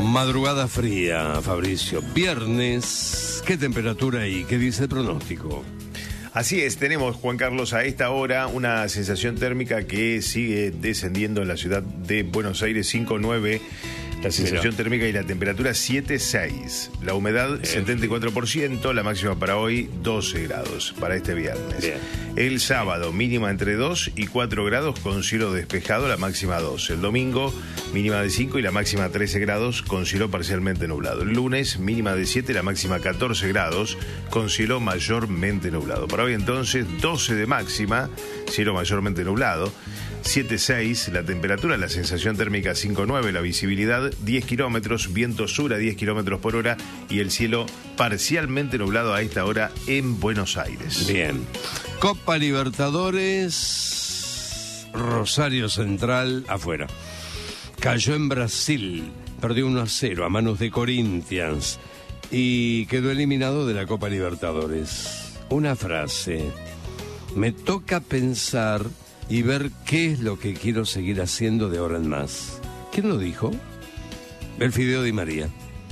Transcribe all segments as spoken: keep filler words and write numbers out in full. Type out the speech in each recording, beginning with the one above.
Madrugada fría, Fabricio. Viernes, ¿qué temperatura y qué dice el pronóstico? Así es, tenemos, Juan Carlos, a esta hora una sensación térmica que sigue descendiendo en la ciudad de Buenos Aires, cinco nueve. La sensación Mira. térmica y la temperatura siete seis. La humedad Bien. setenta y cuatro por ciento, la máxima para hoy doce grados para este viernes. Bien. El sábado mínima entre dos y cuatro grados con cielo despejado, la máxima dos. El domingo mínima de cinco y la máxima trece grados con cielo parcialmente nublado. El lunes mínima de siete, la máxima catorce grados con cielo mayormente nublado. Para hoy entonces doce de máxima, cielo mayormente nublado. siete seis la temperatura, la sensación térmica cinco nueve, la visibilidad diez kilómetros, viento sur a diez kilómetros por hora y el cielo parcialmente nublado a esta hora en Buenos Aires. Bien. Copa Libertadores, Rosario Central afuera. Cayó en Brasil, perdió uno a cero a manos de Corinthians y quedó eliminado de la Copa Libertadores. Una frase: me toca pensar y ver qué es lo que quiero seguir haciendo de ahora en más. ¿Quién lo dijo? El Fideo Di María.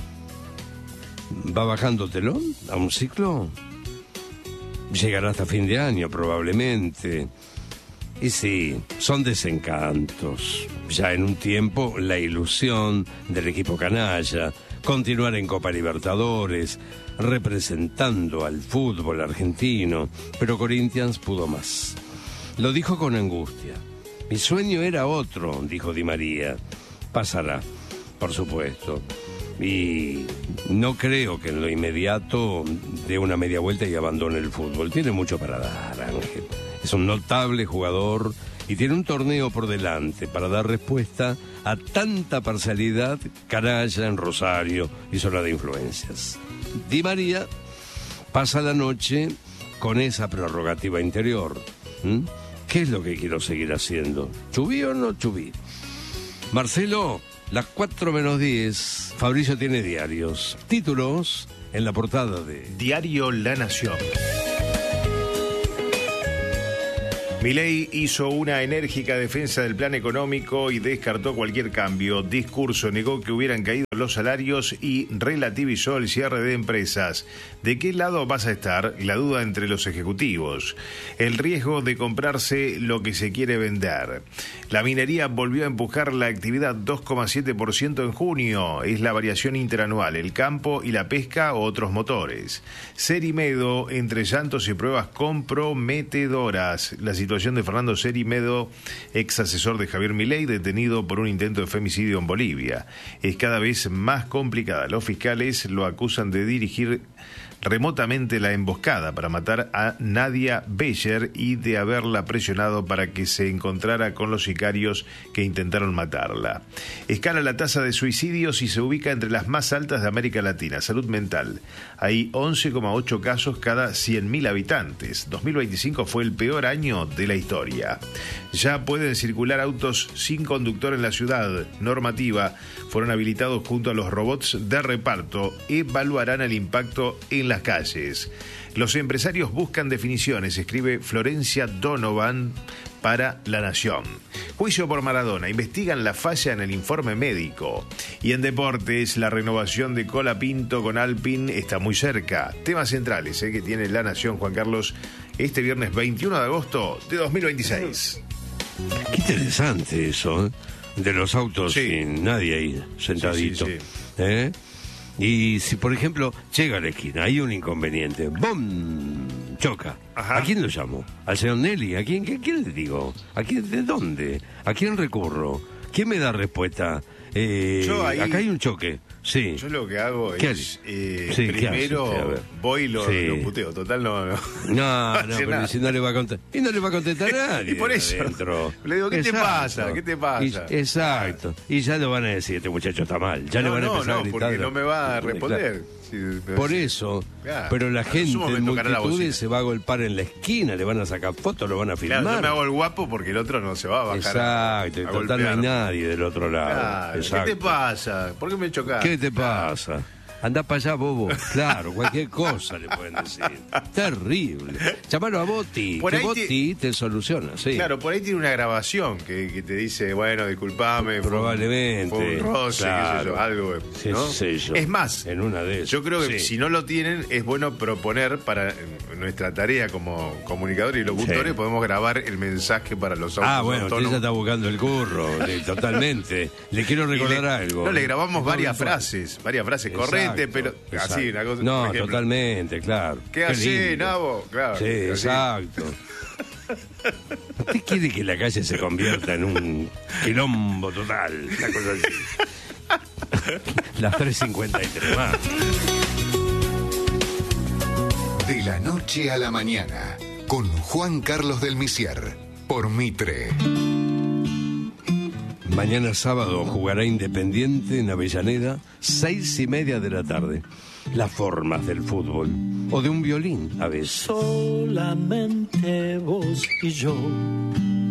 ¿Va bajando telón a un ciclo? Llegará hasta fin de año probablemente. Y sí, son desencantos. Ya en un tiempo la ilusión del equipo canalla, continuar en Copa Libertadores, representando al fútbol argentino, pero Corinthians pudo más. Lo dijo con angustia. Mi sueño era otro, dijo Di María. Pasará, por supuesto. Y no creo que en lo inmediato dé una media vuelta y abandone el fútbol. Tiene mucho para dar, Ángel. Es un notable jugador y tiene un torneo por delante para dar respuesta a tanta parcialidad canalla en Rosario y zona de influencias. Di María pasa la noche con esa prerrogativa interior. ¿Mm? ¿Qué es lo que quiero seguir haciendo? ¿Chubí o no chubí? Marcelo, las cuatro menos diez, Fabricio tiene diarios. Títulos en la portada de Diario La Nación. Milei hizo una enérgica defensa del plan económico y descartó cualquier cambio. Discurso: negó que hubieran caído los salarios y relativizó el cierre de empresas. ¿De qué lado vas a estar? La duda entre los ejecutivos. El riesgo de comprarse lo que se quiere vender. La minería volvió a empujar la actividad dos coma siete por ciento en junio. Es la variación interanual. El campo y la pesca, otros motores. Cerimedo, entre llantos y pruebas comprometedoras. La situación de Fernando Cerimedo, ex asesor de Javier Milei, detenido por un intento de femicidio en Bolivia, es cada vez más complicada. Los fiscales lo acusan de dirigir remotamente la emboscada para matar a Nadia Becher y de haberla presionado para que se encontrara con los sicarios que intentaron matarla. Escala la tasa de suicidios y se ubica entre las más altas de América Latina. Salud mental. Hay once coma ocho casos cada cien mil habitantes. dos mil veinticinco fue el peor año de la historia. Ya pueden circular autos sin conductor en la ciudad. Normativa. Fueron habilitados junto a los robots de reparto. Evaluarán el impacto en la las calles. Los empresarios buscan definiciones, escribe Florencia Donovan para La Nación. Juicio por Maradona, investigan la falla en el informe médico. Y en deportes, la renovación de Colapinto con Alpine está muy cerca. Temas centrales eh, que tiene La Nación, Juan Carlos, este viernes veintiuno de agosto de dos mil veintiséis. Qué interesante eso, ¿eh? De los autos sí. Sin nadie ahí sentadito. Sí, sí, sí. ¿Eh? Y si, por ejemplo, llega a la esquina, hay un inconveniente, ¡bum! Choca. Ajá. ¿A quién lo llamo? ¿Al señor Nelly? ¿A quién, qué, quién le digo? ¿A quién, de dónde? ¿A quién recurro? ¿Quién me da respuesta? Eh, Yo ahí, acá hay un choque. Sí. Yo lo que hago es, eh, sí, primero voy y lo, sí. lo puteo. Total, no... No, no, no pero si no le va a contestar... Y no le va a contestar a nadie. Y por eso adentro. Le digo, ¿qué exacto. te pasa? ¿Qué te pasa? Y, exacto. Y ya lo van a decir, este muchacho está mal. Ya no, le van a no, empezar no, a gritar. porque no me va a responder. Sí, por eso, claro. Pero la gente en multitudes se va a golpar en la esquina, le van a sacar fotos, lo van a filmar. Claro, yo me hago el guapo porque el otro no se va a bajar. Exacto, a, a total no hay nadie del otro lado. Claro. ¿Qué te pasa? ¿Por qué me chocás? ¿Qué te pasa? Anda para allá, bobo. Claro, cualquier cosa le pueden decir. Terrible. Llámalo a Botti, Por que ahí Botti te... te soluciona, sí. Claro, por ahí tiene una grabación que, que te dice, bueno, disculpame. Probablemente. Fue un, fue un roce, claro. qué sé yo, algo. ¿no? Sí, sí, yo. Es más, en una de esas. yo creo que Sí. si no lo tienen, es bueno proponer para nuestra tarea como comunicadores y locutores, Sí. podemos grabar el mensaje para los autos Ah, bueno, usted autónomos. ya está buscando el curro, sí, totalmente. Le quiero Y recordar le- algo. No, le grabamos No, varias no, frases, varias frases Exacto, corrientes, pero exacto. así, una cosa. No, por ejemplo, totalmente, claro. ¿Qué hace, lindo. Nabo? Claro. Sí, así. exacto. ¿Usted quiere que la calle se convierta en un quilombo total? Una cosa así. Las tres cincuenta y tres más. De la noche a la mañana, con Juan Carlos del Misier, por Mitre. Mañana sábado jugará Independiente en Avellaneda, seis y media de la tarde. Las formas del fútbol, o de un violín a veces. Solamente vos y yo